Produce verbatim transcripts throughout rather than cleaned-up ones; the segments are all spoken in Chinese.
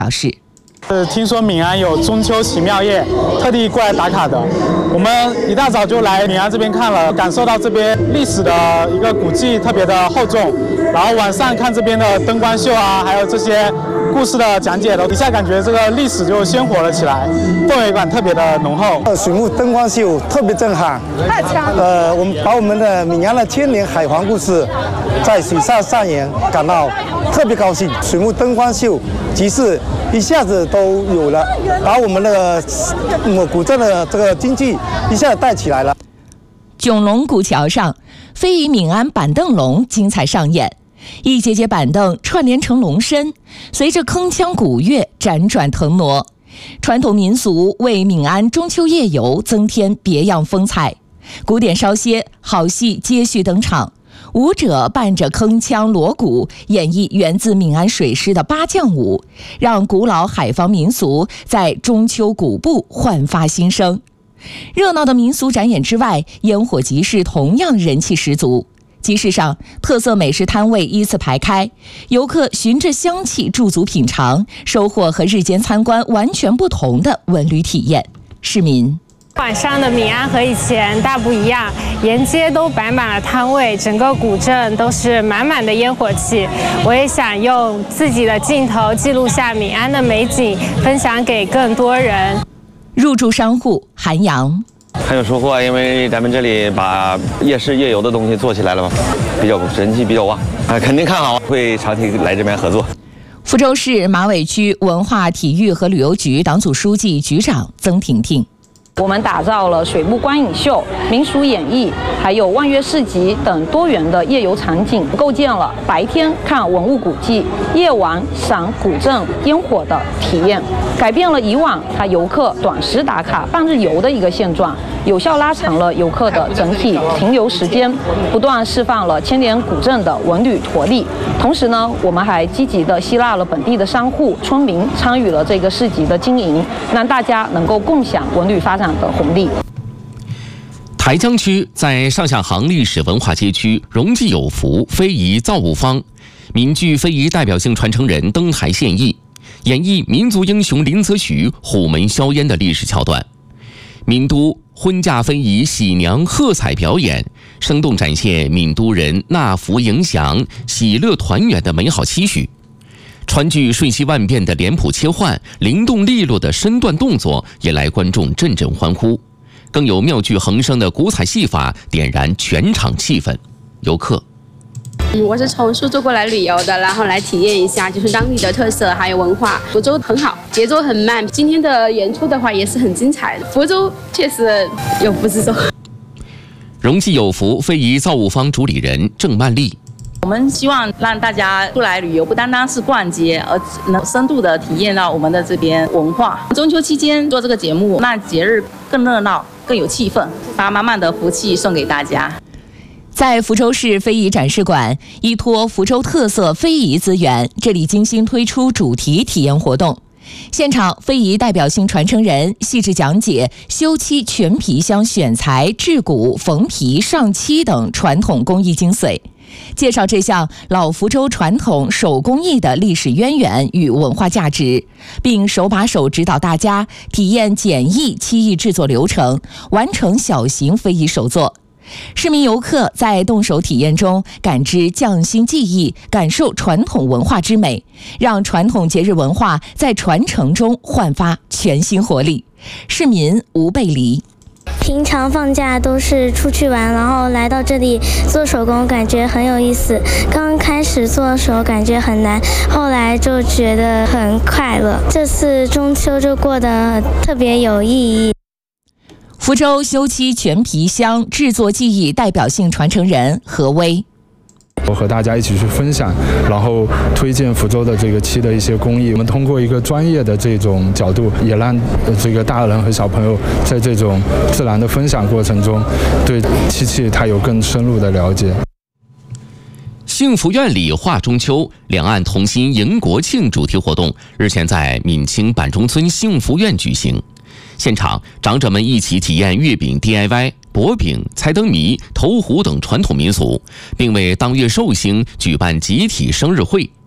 表示。 是听说闽安有中秋奇妙夜，特地过来打卡的。我们一大早就来闽安这边看了，感受到这边历史的一个古迹特别的厚重。然后晚上看这边的灯光秀啊，还有这些故事的讲解的，一下感觉这个历史就鲜活了起来，氛围感特别的浓厚。 水幕灯光秀特别震撼， 太强了。 呃，我们把我们的闽安的千年海皇故事在水上上演，感到特别高兴。水幕灯光秀即是一下子都有了，把我们的嗯古镇的这个经济一下子带起来了。 迥龙古桥上，非遗闽安板凳龙精彩上演，一节节板凳串联成龙身，随着铿锵鼓乐辗转腾挪，传统民俗为闽安中秋夜游增添别样风采。鼓点稍歇，好戏接续登场，舞者伴着铿锵锣鼓演绎源自闽安水师的八将舞，让古老海防民俗在中秋鼓步焕发新生。热闹的民俗展演之外，烟火集市同样人气十足。集市上，特色美食摊位依次排开，游客循着香气驻足品尝，收获和日间参观完全不同的文旅体验。市民。 晚上的闽安和以前大不一样，沿街都摆满了摊位，整个古镇都是满满的烟火气。我也想用自己的镜头记录下闽安的美景，分享给更多人。 入驻商户韩阳。 很有收获，因为咱们这里把夜市夜游的东西做起来了嘛，比较人气比较旺啊，肯定看好，会长期来这边合作。 福州市马尾区文化体育和旅游局党组书记、局长曾婷婷。 我们打造了水幕观影秀、民俗演绎，还有万月市集等多元的夜游场景，构建了白天看文物古迹、夜晚赏古镇烟火的体验，改变了以往它游客短时打卡、半日游的一个现状，有效拉长了游客的整体停留时间，不断释放了千年古镇的文旅活力。同时呢，我们还积极地吸纳了本地的商户、村民参与了这个市集的经营，让大家能够共享文旅发展的红利。 台江区在上下杭历史文化街区荣记有福非遗造物坊，闽剧非遗代表性传承人登台献艺，演绎民族英雄林则徐虎门销烟的历史桥段。闽都婚嫁非遗喜娘贺彩表演，生动展现闽都人纳福迎祥、喜乐团圆的美好期许。川剧瞬息万变的脸谱切换，灵动利落的身段动作，引来观众阵阵欢呼。更有妙趣横生的古彩戏法，点燃全场气氛。游客。 嗯，我是从苏州过来旅游的，然后来体验一下就是当地的特色还有文化。福州很好，节奏很慢，今天的演出的话也是很精彩的。福州确实有福之州。 荣记有福非遗造物坊主理人郑曼丽。 我们希望让大家出来旅游，不单单是逛街，而能深度的体验到我们的这边文化。中秋期间做这个节目，让节日更热闹、更有气氛，把满满的福气送给大家。 在福州市非遗展示馆，依托福州特色非遗资源，这里精心推出主题体验活动。现场非遗代表性传承人细致讲解修漆全皮箱选材、制骨、缝皮、上漆等传统工艺精髓，介绍这项老福州传统手工艺的历史渊源与文化价值，并手把手指导大家体验简易漆艺制作流程，完成小型非遗手作。市民游客在动手体验中感知匠心技艺，感受传统文化之美，让传统节日文化在传承中焕发全新活力。市民吴贝黎。 平常放假都是出去玩，然后来到这里做手工，感觉很有意思。刚开始做的时候感觉很难，后来就觉得很快乐。这次中秋就过得特别有意义。 福州修漆全皮箱制作技艺代表性传承人何威。 我和大家一起去分享，然后推荐福州的这个漆的一些工艺。我们通过一个专业的这种角度，也让这个大人和小朋友在这种自然的分享过程中，对漆器它有更深入的了解。 幸福院里话中秋，两岸同心迎国庆主题活动日前在闽清板中村幸福院举行。现场，长者们一起体验月饼 D I Y、薄饼、猜灯谜、投壶等传统民俗，并为当月寿星举办集体生日会。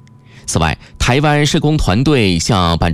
此外，台湾施工团队向办